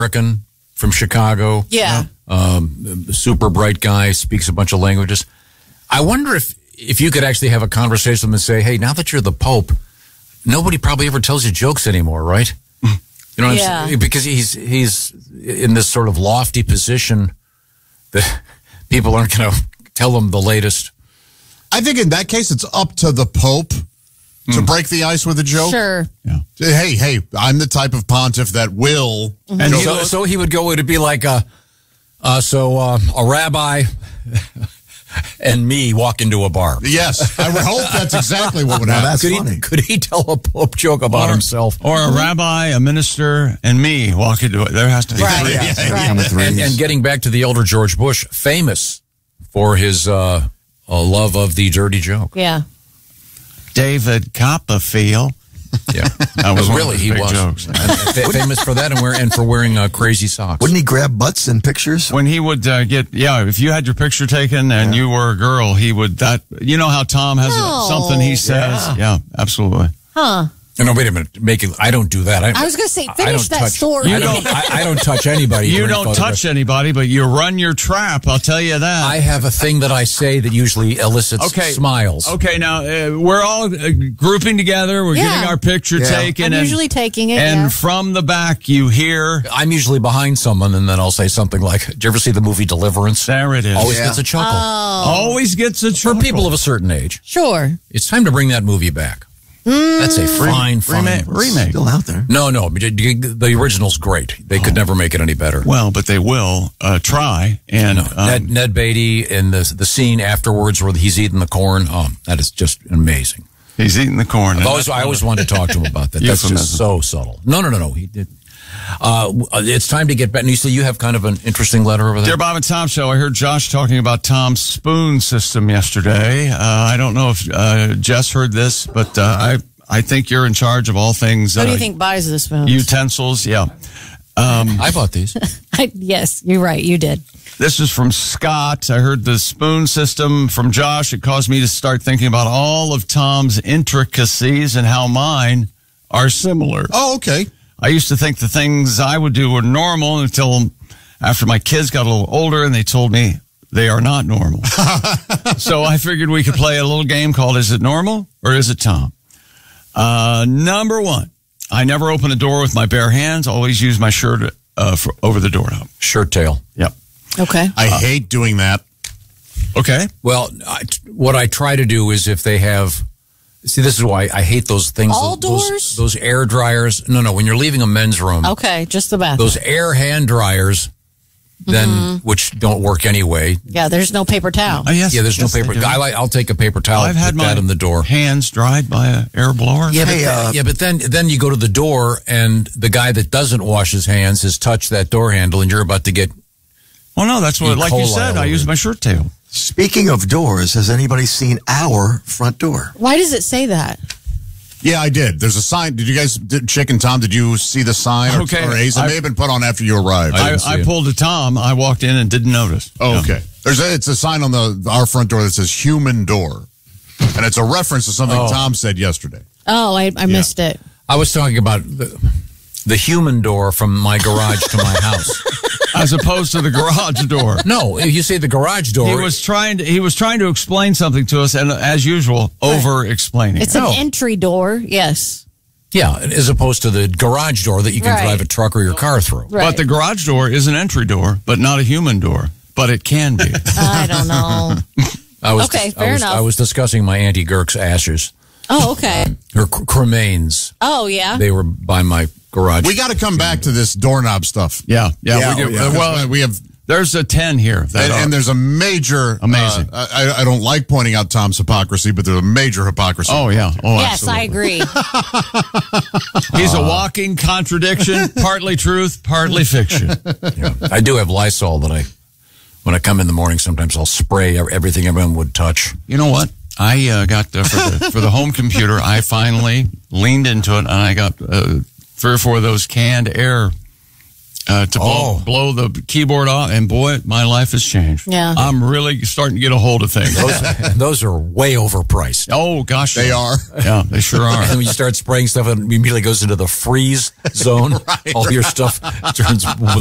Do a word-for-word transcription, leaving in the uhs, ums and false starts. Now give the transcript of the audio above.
American from Chicago. Yeah. Um, super bright guy, speaks a bunch of languages. I wonder if, if you could actually have a conversation with him and say, hey, now that you're the Pope, nobody probably ever tells you jokes anymore, right? You know what Yeah. I'm saying? Because he's he's in this sort of lofty position that people aren't going to tell him the latest. I think in that case, it's up to the Pope to mm. break the ice with a joke. Sure. Yeah. Hey, hey, I'm the type of pontiff that will. Mm-hmm. And so, so he would go, it'd be like, a, uh, so uh, a rabbi and me walk into a bar. Yes. I would hope that's exactly what would happen. That's could, funny. he, could he tell a Pope joke about or, himself? Or a rabbi, a minister, and me walk into it. There has to be Right. three. Yeah, Yeah, right. And, and getting back to the elder George Bush, famous for his uh, uh, love of the dirty joke. Yeah. David Copperfield. Yeah, That was one really of his he big was jokes. F- famous for that, and, wear, and for wearing uh, crazy socks. Wouldn't he grab butts in pictures? When he would uh, get, yeah, if you had your picture taken and you were a girl, he would, that, you know how Tom has No. a, something he says? Yeah, yeah absolutely. Huh. No, wait a minute. Make it. I don't do that. I, I was going to say, I finish don't that touch, story. I don't, I, I don't touch anybody. You during don't photographs. touch anybody, but you run your trap. I'll tell you that. I have a thing that I say that usually elicits Okay. smiles. Okay, now uh, we're all uh, grouping together. We're Yeah. getting our picture Yeah. taken. I'm and, usually taking it, And yeah. from the back, you hear, I'm usually behind someone, and then I'll say something like, "Did you ever see the movie Deliverance?" there it is. Always Yeah. gets a chuckle. Always gets a For chuckle. people of a certain age, Sure. it's time to bring that movie back. That's a fine, fine remake- remake. Still out there. No, no, the original's great. They could never make it any better. Well, but they will uh, try. And No, um, Ned, Ned Beatty and the the scene afterwards where he's eating the corn. Oh, that is just amazing. he's eating the corn. I've always, I always wanted to talk to him about that. That's Euphemism. just so subtle. No, no, no, no. He did. Uh, it's time to get back. And you say you have kind of an interesting letter over there. Dear Bob and Tom Show, I heard Josh talking about Tom's spoon system yesterday. Uh, I don't know if uh, Jess heard this, but uh, I I think you're in charge of all things. Who Uh, do you think buys the spoons? utensils, yeah. Um, I bought these. I, yes, you're right. You did. This is from Scott. I heard the spoon system from Josh. It caused me to start thinking about all of Tom's intricacies and how mine are similar. Oh, okay. I used to think the things I would do were normal until after my kids got a little older and they told me they are not normal. So I figured we could play a little game called Is It Normal or Is It Tom? Uh, number one, I never open a door with my bare hands. Always use my shirt uh, for, over the doorknob. Shirt tail. Yep. Okay. I hate doing that. Okay. Well, I, what I try to do is if they have, see, this is why I hate those things. All those, doors? Those air dryers. No, no, when you're leaving a men's room, Okay, just the bathroom. those air hand dryers, then, Mm-hmm. which don't work anyway. Yeah, there's no paper towel. Oh, yes. Yeah, there's yes, no they paper. do. I like, I'll take a paper towel, I've put had my that in the door. hands dried by an air blower. Yeah, but, Hey, then, uh, yeah, but then then you go to the door, and the guy that doesn't wash his hands has touched that door handle, and you're about to get. Well, no, that's what, E. like you coli said, all I use over. my shirt tail. Speaking of doors, has anybody seen our front door? Why does it say that? Yeah, I did. There's a sign. Did you guys, did, Chick and Tom, did you see the sign? Or, Okay, Or Ace? It I- may have been put on after you arrived. I I, didn't see I it. pulled a Tom. I walked in and didn't notice. Oh, Yeah. okay. There's a, it's a sign on the our front door that says human door. And it's a reference to something Oh. Tom said yesterday. Oh, I, I missed it. I was talking about the, the human door from my garage to my house. As opposed to the garage door. No, if you say the garage door. He was trying to he was trying to explain something to us, and as usual, over explaining. It's No. an entry door. Yes. Yeah, as opposed to the garage door that you can Right. drive a truck or your car through. Right. But the garage door is an entry door, but not a human door. But it can be. I don't know. I was, Okay, I fair was, enough. I was discussing my Auntie Girk's ashes, Oh, okay. her cr- cremains. Oh, yeah. They were by my garage. We got to come back to this doorknob stuff. Yeah, yeah. Yeah, we do. yeah. Well, we have, there's a ten here. That and, are- and there's a major, Amazing. uh, I, I don't like pointing out Tom's hypocrisy, but there's a major hypocrisy. oh yeah. Oh, yes, I absolutely. agree. He's a walking contradiction. Partly truth, partly fiction. Yeah. I do have Lysol that I, when I come in the morning, sometimes I'll spray everything everyone would touch. You know what? I uh, got uh, for the for the home computer. I finally leaned into it, and I got uh, three or four of those canned air uh, to blow, Oh. blow the keyboard off, and boy, my life has changed. Yeah. I'm really starting to get a hold of things. Those, and those are way overpriced. Oh gosh, They yeah. are. Yeah, they sure are. And when you start spraying stuff, it immediately goes into the freeze zone. Right, All your stuff turns